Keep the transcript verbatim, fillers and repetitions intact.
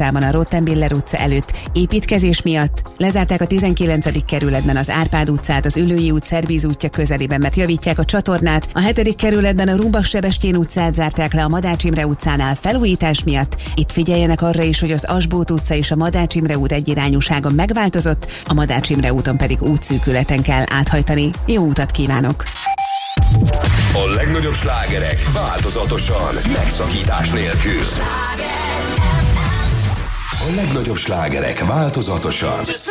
utcában a Rottenbiller utca előtt építkezés miatt. Lezárták a tizenkilencedik kerületben az Árpád utcát, az Ülői út Szervíz útja közelében, mert javítják a csatornát. A hetedik kerületben a Rumbach-Sebestyén utcát zárták le a Madács Imre utcánál felújítás miatt. Itt figyeljenek arra is, hogy az Asbót utca és a Madács Imre út egyirányúsága megváltozott, a Madács Imre úton pedig útszűkületen kell áthajtani. Jó utat kívánok! A legnagyobb slágerek változatosan, megszakítás nélkül. A legnagyobb slágerek változatosan,